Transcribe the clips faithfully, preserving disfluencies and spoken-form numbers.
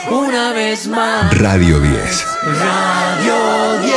Una vez más. Radio diez. Radio diez.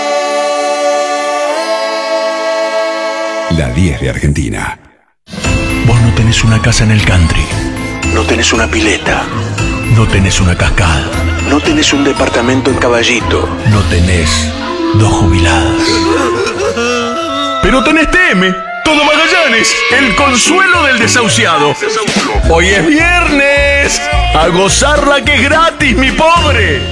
La diez de Argentina. Vos no tenés una casa en el country. No tenés una pileta. No tenés una cascada. No tenés un departamento en Caballito. No tenés dos jubiladas. Pero tenés T M, Todo Magallanes, el consuelo del desahuciado. Hoy es viernes. A gozarla que es gratis, mi pobre.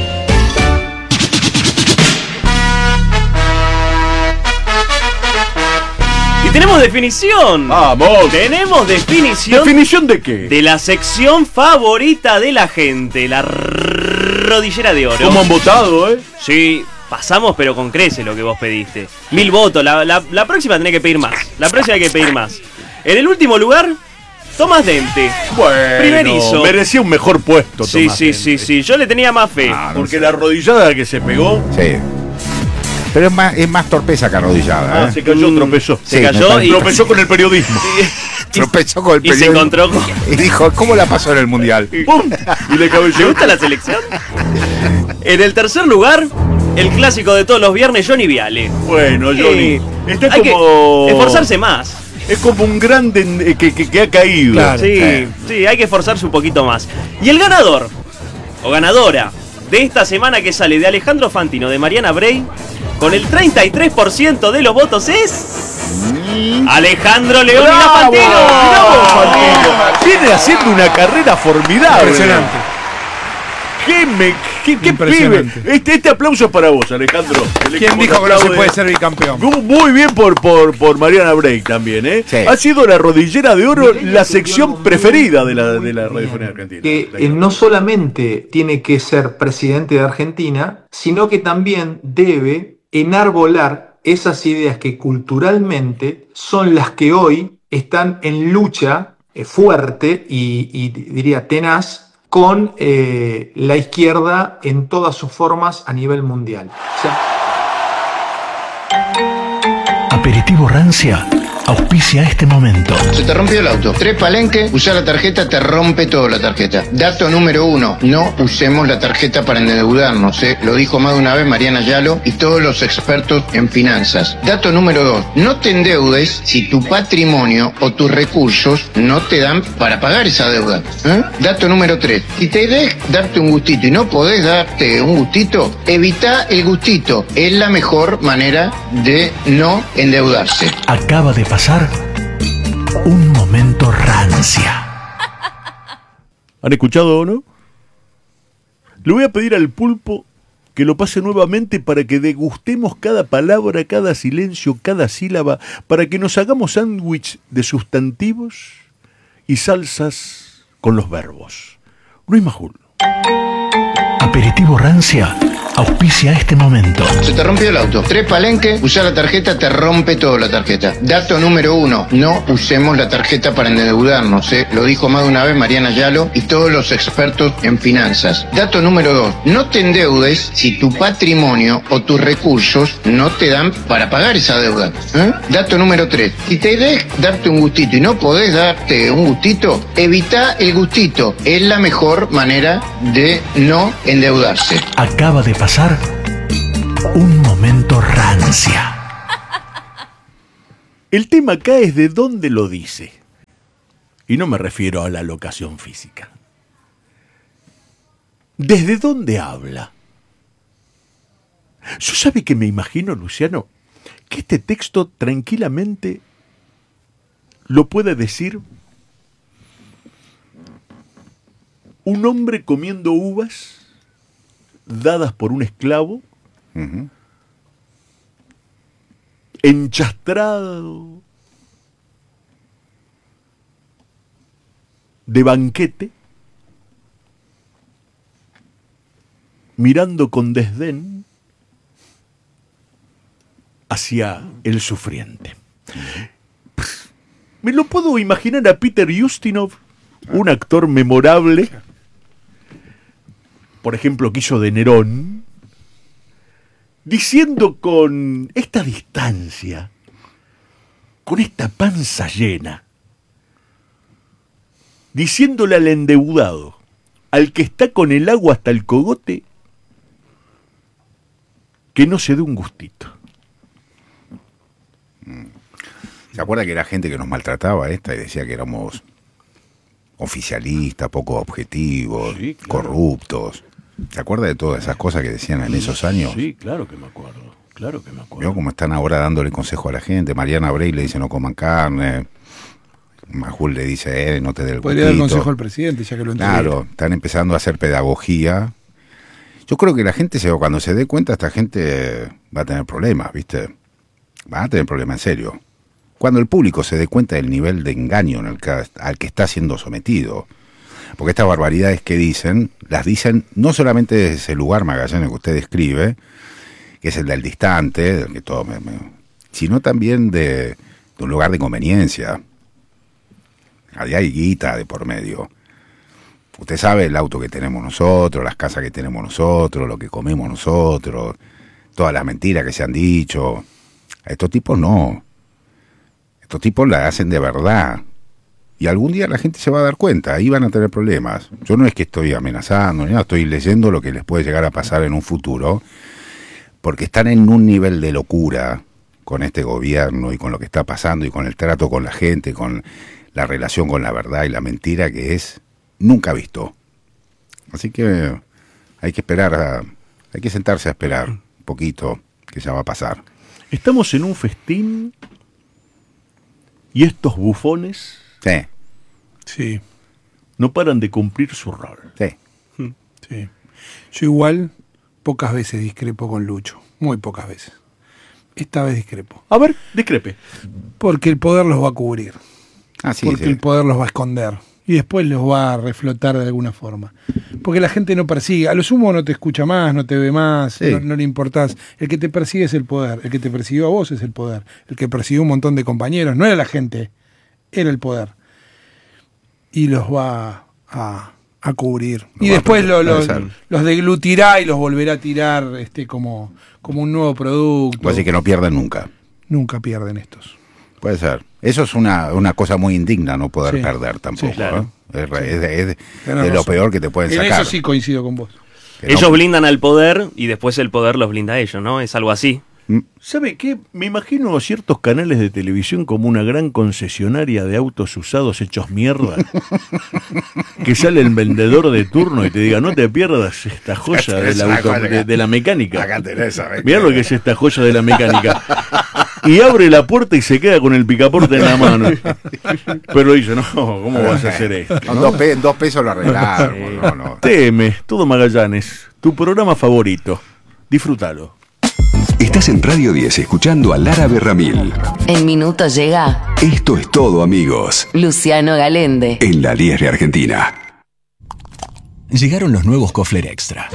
Y tenemos definición. ¡Vamos! Tenemos definición. ¿Definición de qué? De la sección favorita de la gente, la rodillera de oro. ¿Cómo han votado, eh? Sí, pasamos pero con crece lo que vos pediste. Mil votos, la, la, la próxima tenés que pedir más. La próxima hay que pedir más. En el último lugar, Tomás Dente. Bueno, primerizo. Merecía un mejor puesto, Sí, Tomás sí, Dente. sí, sí. Yo le tenía más fe. Ah, porque sé. La arrodillada que se pegó. Sí. Pero es más, es más torpeza que arrodillada. Ah, ¿eh? se cayó, tropezó. Se Sí, cayó y Tropezó con el periodismo. Tropezó con el y se periodismo. encontró con... Y dijo, ¿cómo la pasó en el mundial? ¡Pum! Y le ¿Te cabeceó. gusta la selección? En el tercer lugar, el clásico de todos los viernes, Johnny Viale. Bueno, Johnny. Sí. Está Hay como. que esforzarse más. Es como un grande eh, que, que, que ha caído. Claro. Sí, Eh. sí, hay que esforzarse un poquito más. Y el ganador, o ganadora, de esta semana que sale de Alejandro Fantino, de Mariana Bray, con el treinta y tres por ciento de los votos es... Alejandro Leónidas ¡Bravo! Fantino. ¡Bravo, Fantino! Viene haciendo una carrera formidable. Impresionante. ¡Qué, me, qué, qué Impresionante. pibe! Este, este aplauso es para vos, Alejandro. El ¿Quién equipo dijo te que no se aplaude. puede ser bicampeón? Muy, muy bien por, por, por Mariana Break también, ¿eh? Sí. Ha sido la rodillera de oro la sección preferida de la, de la radiofonía argentina. Que eh, no solamente tiene que ser presidente de Argentina, sino que también debe enarbolar esas ideas que culturalmente son las que hoy están en lucha eh, fuerte y, y diría tenaz con eh, la izquierda en todas sus formas a nivel mundial. O sea, Aperitivo Rancia auspicia este momento. Se te rompió el auto. Tres palenques, usar la tarjeta te rompe todo la tarjeta. Dato número uno, no usemos la tarjeta para endeudarnos, ¿eh? Lo dijo más de una vez Mariana Yalo y todos los expertos en finanzas. Dato número dos, no te endeudes si tu patrimonio o tus recursos no te dan para pagar esa deuda, ¿eh? Dato número tres, si te dejes darte un gustito y no podés darte un gustito, evita el gustito. Es la mejor manera de no endeudarse. Acaba de pasar un momento rancia. ¿Han escuchado o no? Le voy a pedir al pulpo que lo pase nuevamente para que degustemos cada palabra, cada silencio, cada sílaba, para que nos hagamos sándwich de sustantivos y salsas con los verbos. Luis Majul. Aperitivo Rancia auspicia este momento. Se te rompió el auto. Tres palenques, usar la tarjeta te rompe todo la tarjeta. Dato número uno, no usemos la tarjeta para endeudarnos, ¿eh? Lo dijo más de una vez Mariana Yalo y todos los expertos en finanzas. Dato número dos, no te endeudes si tu patrimonio o tus recursos no te dan para pagar esa deuda, ¿eh? Dato número tres, si te dejes darte un gustito y no podés darte un gustito, evita el gustito. Es la mejor manera de no endeudarse. Acaba de pasar un momento rancia. El tema acá es de dónde lo dice. Y no me refiero a la locación física. ¿Desde dónde habla? Yo sabe que me imagino, Luciano, que este texto tranquilamente lo puede decir un hombre comiendo uvas dadas por un esclavo, Uh-huh. enchastrado de banquete, mirando con desdén hacia el sufriente. Me lo puedo imaginar a Peter Ustinov, un actor memorable, por ejemplo, que hizo de Nerón, diciendo con esta distancia, con esta panza llena, diciéndole al endeudado, al que está con el agua hasta el cogote que no se dé un gustito. ¿Se acuerda que era gente que nos maltrataba esta y decía que éramos oficialistas, poco objetivos, sí, claro, corruptos? ¿Se acuerda de todas esas cosas que decían en esos años? Sí, claro que me acuerdo, claro que me acuerdo. Veo cómo están ahora dándole consejo a la gente. Mariana Brey le dice no coman carne. Majul le dice, eh, no te dé el Podría gustito. dar consejo al presidente, ya que lo entregué. Claro, están empezando a hacer pedagogía. Yo creo que la gente, se, cuando se dé cuenta, esta gente va a tener problemas, ¿viste? Va a tener problemas en serio. Cuando el público se dé cuenta del nivel de engaño en el que, al que está siendo sometido. Porque estas barbaridades que dicen, las dicen no solamente desde ese lugar, Magallanes, que usted describe, que es el del distante, del que todo me, me, sino también de, de un lugar de conveniencia. Ahí hay guita de por medio. Usted sabe el auto que tenemos nosotros, las casas que tenemos nosotros, lo que comemos nosotros, todas las mentiras que se han dicho. A estos tipos no. Estos tipos la hacen de verdad. Y algún día la gente se va a dar cuenta, ahí van a tener problemas. Yo no es que estoy amenazando, ni nada, estoy leyendo lo que les puede llegar a pasar en un futuro, porque están en un nivel de locura con este gobierno y con lo que está pasando y con el trato con la gente, con la relación con la verdad y la mentira que es nunca visto. Así que hay que esperar, a, hay que sentarse a esperar un poquito, que ya va a pasar. Estamos en un festín y estos bufones sí. Sí. no paran de cumplir su rol. Sí. Sí. Yo igual pocas veces discrepo con Lucho, muy pocas veces. Esta vez discrepo. A ver, discrepe. Porque el poder los va a cubrir. Ah, sí, porque sí. el poder los va a esconder. Y después los va a reflotar de alguna forma. Porque la gente no persigue. A lo sumo no te escucha más, no te ve más, sí. no, no le importás. El que te persigue es el poder. El que te persiguió a vos es el poder. El que persiguió a un montón de compañeros. No era la gente, era el poder. Y los va a, a cubrir. No y va después a lo, lo, ser. los deglutirá y los volverá a tirar este como, como un nuevo producto. Así que no pierden nunca. Nunca pierden estos. Puede ser. Eso es una, una cosa muy indigna, no poder Sí. perder tampoco. Sí, claro. ¿eh? Es, Sí. es de, es de- Tenés de lo razón. peor que te pueden En sacar. eso sí coincido con vos. Que no- Ellos blindan al poder y después el poder los blinda a ellos, ¿no? Es algo así. ¿Sabe qué? Me imagino a ciertos canales de televisión como una gran concesionaria de autos usados hechos mierda. Que sale el vendedor de turno y te diga, no te pierdas esta joya de la, auto- de, de la mecánica. Acá tenés, ¿sabes? Mirá lo que es esta joya de la mecánica. Y abre la puerta y se queda con el picaporte en la mano. Pero dice, no, ¿cómo vas a hacer esto? Con dos, pe- dos pesos lo arreglaron. no, no. Teme, todo Magallanes, tu programa favorito. Disfrútalo. Estás en Radio diez escuchando a Lara Berramil. En minutos llega Esto es todo, amigos. Luciano Galende. En la diez de Argentina. Llegaron los nuevos Kofler Extra.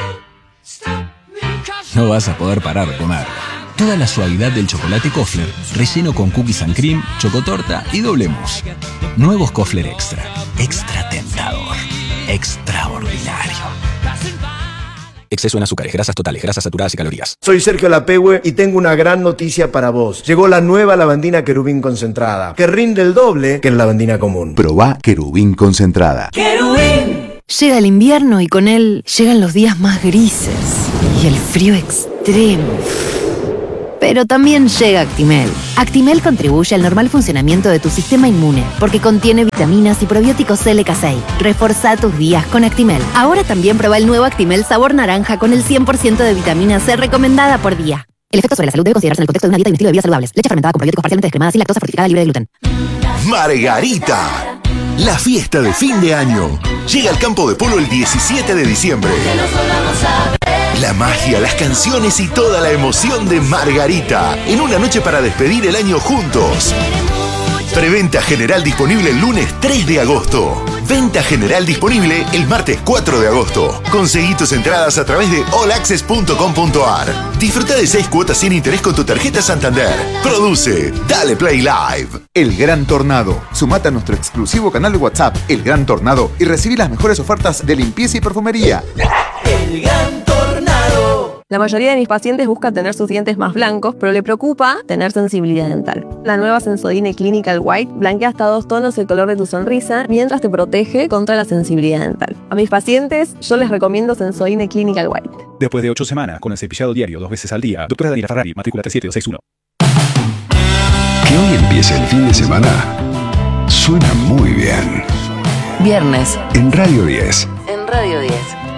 No vas a poder parar de comer. Toda la suavidad del chocolate Kofler, relleno con cookies and cream, chocotorta y doble mousse. Nuevos Kofler Extra. Extra tentador. Extraordinario. Exceso en azúcares, grasas totales, grasas saturadas y calorías. Soy Sergio Lapehue y tengo una gran noticia para vos. Llegó la nueva lavandina querubín concentrada, que rinde el doble que la lavandina común. Probá querubín concentrada. Llega el invierno y con él llegan los días más grises y el frío extremo. Pero también llega Actimel. Actimel contribuye al normal funcionamiento de tu sistema inmune porque contiene vitaminas y probióticos L K seis. Reforzá tus días con Actimel. Ahora también prueba el nuevo Actimel sabor naranja con el cien por ciento de vitamina C recomendada por día. El efecto sobre la salud debe considerarse en el contexto de una dieta y un estilo de vida saludables. Leche fermentada con probióticos parcialmente descremada sin lactosa fortificada libre de gluten. Margarita, la fiesta de fin de año. Llega al campo de polo el diecisiete de diciembre. La magia, las canciones y toda la emoción de Margarita en una noche para despedir el año juntos. Preventa general disponible el lunes tres de agosto. Venta general disponible el martes cuatro de agosto. Conseguí tus entradas a través de all access punto com punto a r. Disfruta de seis cuotas sin interés con tu tarjeta Santander. Produce Dale Play Live. El Gran Tornado. Sumate a nuestro exclusivo canal de WhatsApp, El Gran Tornado, y recibí las mejores ofertas de limpieza y perfumería. El Gran Tornado. La mayoría de mis pacientes busca tener sus dientes más blancos, pero le preocupa tener sensibilidad dental. La nueva Sensodyne Clinical White blanquea hasta dos tonos el color de tu sonrisa mientras te protege contra la sensibilidad dental. A mis pacientes yo les recomiendo Sensodyne Clinical White. Después de ocho semanas con el cepillado diario dos veces al día, doctora Daniela Ferrari, matrícula tres siete dos seis uno. Que hoy empiece el fin de semana suena muy bien. Viernes. En Radio diez. En Radio diez.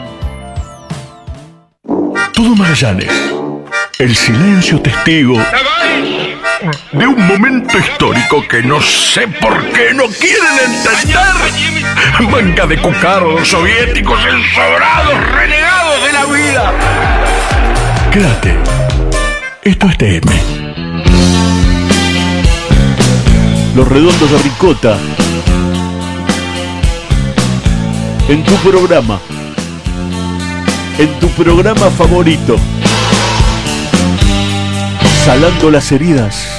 Todo Magallanes. El silencio testigo de un momento histórico que no sé por qué no quieren entender. Manga de cucardos soviéticos ensobrados, renegados de la vida. Quédate. Esto es T M. Los redondos de ricota. En tu programa. En tu programa favorito. Salando las heridas